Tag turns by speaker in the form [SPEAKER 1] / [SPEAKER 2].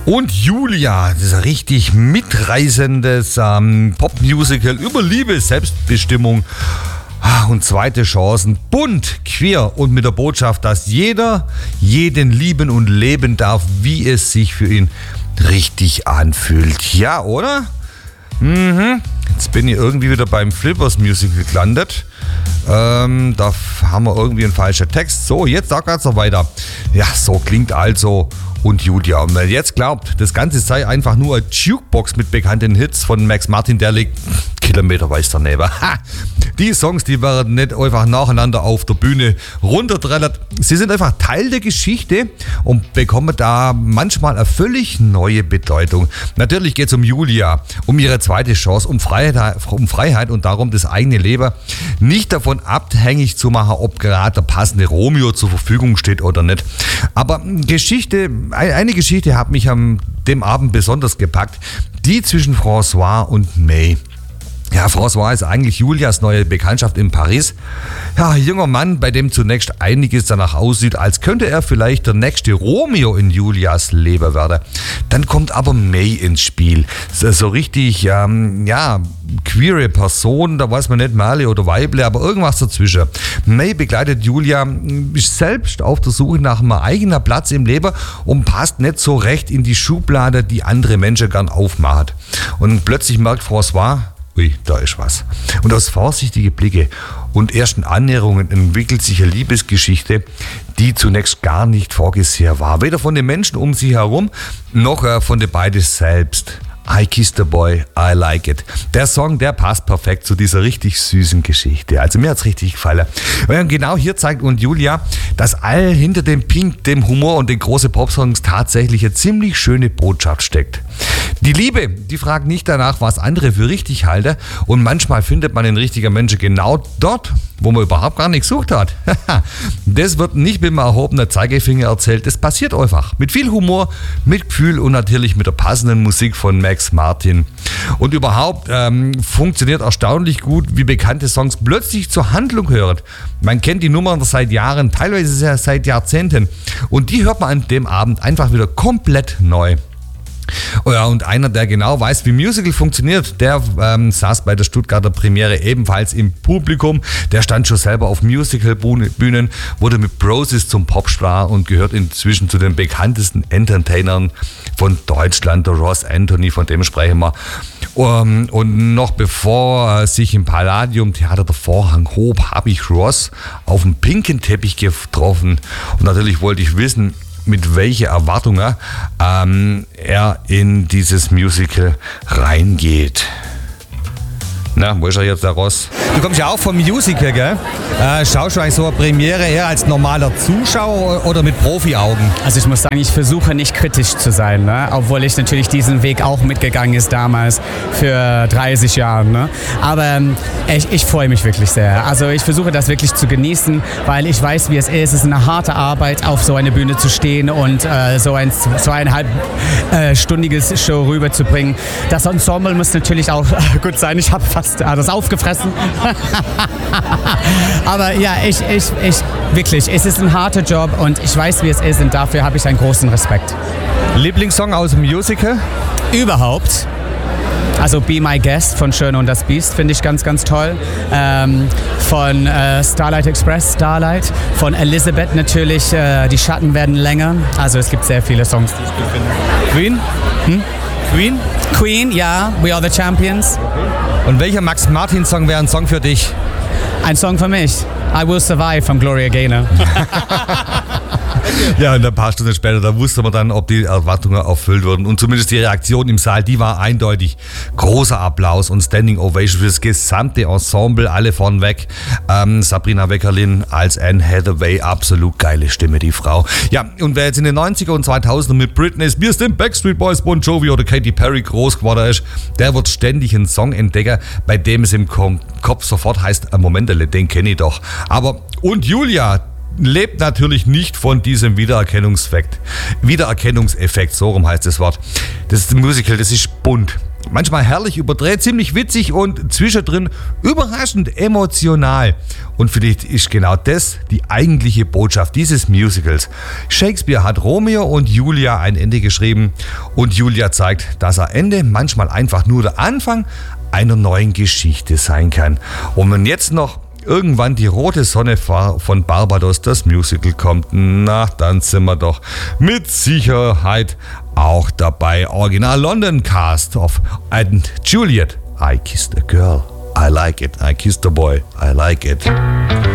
[SPEAKER 1] Und Julia, das ist ein richtig mitreißendes Popmusical über Liebe, Selbstbestimmung und zweite Chancen. Bunt, queer und mit der Botschaft, dass jeder jeden lieben und leben darf, wie es sich für ihn richtig anfühlt. Ja, oder? Jetzt bin ich irgendwie wieder beim Flippers Musical gelandet. Da haben wir irgendwie einen falschen Text. So, jetzt da geht's noch weiter. Ja, so klingt also und Julia. Und wer jetzt glaubt, das Ganze sei einfach nur eine Jukebox mit bekannten Hits von Max Martin, der liegt kilometerweit daneben. Die Songs, die werden nicht einfach nacheinander auf der Bühne runterträllert. Sie sind einfach Teil der Geschichte und bekommen da manchmal eine völlig neue Bedeutung. Natürlich geht es um Julia, um ihre zweite Chance, um Freiheit und darum, das eigene Leben nicht davon abhängig zu machen, ob gerade der passende Romeo zur Verfügung steht oder nicht. Aber eine Geschichte hat mich an dem Abend besonders gepackt, die zwischen François und May. Ja, François ist eigentlich Julias neue Bekanntschaft in Paris. Ja, junger Mann, bei dem zunächst einiges danach aussieht, als könnte er vielleicht der nächste Romeo in Julias Leben werden. Dann kommt aber May ins Spiel. So richtig, queere Person, da weiß man nicht, Männle oder Weible, aber irgendwas dazwischen. May begleitet Julia, ist selbst auf der Suche nach einem eigenen Platz im Leben und passt nicht so recht in die Schublade, die andere Menschen gern aufmachen. Und plötzlich merkt François, ui, da ist was. Und aus vorsichtigen Blicke und ersten Annäherungen entwickelt sich eine Liebesgeschichte, die zunächst gar nicht vorgesehen war. Weder von den Menschen um sie herum, noch von den beiden selbst. I Kissed a Boy, I Like It. Der Song, der passt perfekt zu dieser richtig süßen Geschichte. Also mir hat's richtig gefallen. Und genau hier zeigt und Julia, dass all hinter dem Pink, dem Humor und den großen Popsongs tatsächlich eine ziemlich schöne Botschaft steckt. Die Liebe, die fragt nicht danach, was andere für richtig halten, und manchmal findet man den richtigen Menschen genau dort, wo man überhaupt gar nicht gesucht hat. Das wird nicht mit einem erhobenen Zeigefinger erzählt, das passiert einfach. Mit viel Humor, mit Gefühl und natürlich mit der passenden Musik von Max Martin. Und überhaupt funktioniert erstaunlich gut, wie bekannte Songs plötzlich zur Handlung hören. Man kennt die Nummern seit Jahren, teilweise seit Jahrzehnten, und die hört man an dem Abend einfach wieder komplett neu. Oh ja, und einer, der genau weiß, wie Musical funktioniert, der saß bei der Stuttgarter Premiere ebenfalls im Publikum. Der stand schon selber auf Musical-Bühnen, wurde mit Brosis zum Popstar und gehört inzwischen zu den bekanntesten Entertainern von Deutschland. Der Ross Anthony, von dem sprechen wir. Und noch bevor sich im Palladium Theater der Vorhang hob, habe ich Ross auf dem pinken Teppich getroffen. Und natürlich wollte ich wissen, mit welchen Erwartungen er in dieses Musical reingeht. Na, wo ist er jetzt, der Ross? Du kommst ja auch vom Musical, gell? Schaust du eigentlich so eine Premiere eher als normaler Zuschauer oder mit Profi-Augen?
[SPEAKER 2] Also ich muss sagen, ich versuche nicht kritisch zu sein, ne? Obwohl ich natürlich diesen Weg auch mitgegangen ist damals für 30 Jahre. Ne? Aber ich freue mich wirklich sehr. Also ich versuche das wirklich zu genießen, weil ich weiß, wie es ist. Es ist eine harte Arbeit, auf so eine Bühne zu stehen und so ein 2,5-stündiges Show rüberzubringen. Das Ensemble muss natürlich auch gut sein. Ich habe fast das aufgefressen. Aber ja, ich wirklich, es ist ein harter Job und ich weiß, wie es ist, und dafür habe ich einen großen Respekt.
[SPEAKER 1] Lieblingssong aus dem Musical?
[SPEAKER 2] Überhaupt. Also Be My Guest von Schön und das Biest finde ich ganz, ganz toll. Von Starlight Express, Starlight. Von Elizabeth natürlich, Die Schatten werden länger. Also es gibt sehr viele Songs, die ich gut finde.
[SPEAKER 1] Queen? Queen?
[SPEAKER 2] Queen, ja. We Are the Champions.
[SPEAKER 1] Und welcher Max Martin Song wäre ein Song für dich?
[SPEAKER 2] Ein Song für mich. I Will Survive von Gloria Gaynor.
[SPEAKER 1] Ja, und ein paar Stunden später, da wusste man dann, ob die Erwartungen erfüllt wurden. Und zumindest die Reaktion im Saal, die war eindeutig. Großer Applaus und Standing Ovation für das gesamte Ensemble, alle vornweg. Sabrina Weckerlin als Anne Hathaway, absolut geile Stimme, die Frau. Ja, und wer jetzt in den 90er und 2000er mit Britney Spears, den Backstreet Boys, Bon Jovi oder Katy Perry groß geworden ist, der wird ständig einen Song entdecken, bei dem es im Kopf sofort heißt, Moment, den kenne ich doch. Aber und Julia lebt natürlich nicht von diesem Wiedererkennungseffekt. So rum heißt das Wort. Das Musical, das ist bunt. Manchmal herrlich überdreht, ziemlich witzig und zwischendrin überraschend emotional. Und vielleicht ist genau das die eigentliche Botschaft dieses Musicals. Shakespeare hat Romeo und Julia ein Ende geschrieben und Julia zeigt, dass ein Ende manchmal einfach nur der Anfang einer neuen Geschichte sein kann. Und wenn jetzt noch irgendwann die rote Sonne von Barbados, das Musical kommt, na, dann sind wir doch mit Sicherheit auch dabei. Original London Cast of And Juliet. I kissed a girl, I like it. I kissed a boy, I like it.